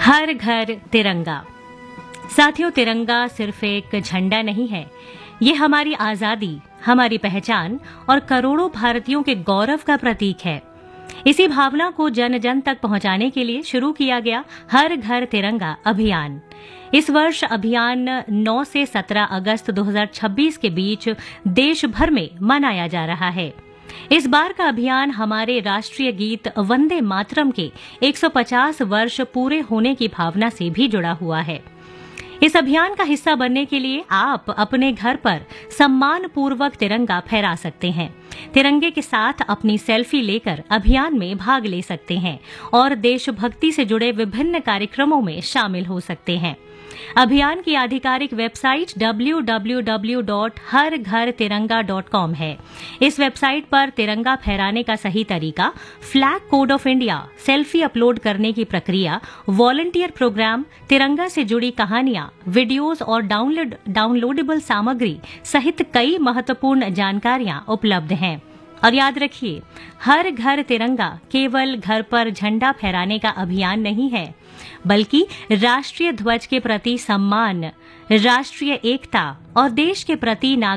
हर घर तिरंगा। साथियों, तिरंगा सिर्फ एक झंडा नहीं है, ये हमारी आजादी, हमारी पहचान और करोड़ों भारतीयों के गौरव का प्रतीक है। इसी भावना को जन जन तक पहुंचाने के लिए शुरू किया गया हर घर तिरंगा अभियान। इस वर्ष अभियान 9 से 17 अगस्त 2026 के बीच देश भर में मनाया जा रहा है। इस बार का अभियान हमारे राष्ट्रीय गीत वंदे मातरम के 150 वर्ष पूरे होने की भावना से भी जुड़ा हुआ है। इस अभियान का हिस्सा बनने के लिए आप अपने घर पर सम्मान पूर्वक तिरंगा फहरा सकते हैं। तिरंगे के साथ अपनी सेल्फी लेकर अभियान में भाग ले सकते हैं और देशभक्ति से जुड़े विभिन्न कार्यक्रमों में शामिल हो सकते हैं। अभियान की आधिकारिक वेबसाइट www.harghartiranga.com है। इस वेबसाइट पर तिरंगा फहराने का सही तरीका, flag code of India, selfie upload करने की प्रक्रिया, वॉलंटियर प्रोग्राम, तिरंगा से जुड़ी कहानियां, वीडियोस और डाउनलोडेबल सामग्री सहित कई महत्वपूर्ण जानकारियां उपलब्ध हैं। और याद रखिए, हर घर तिरंगा केवल घर पर झंडा फहराने का अभियान नहीं है, बल्कि राष्ट्रीय ध्वज के प्रति सम्मान, राष्ट्रीय एकता और देश के प्रति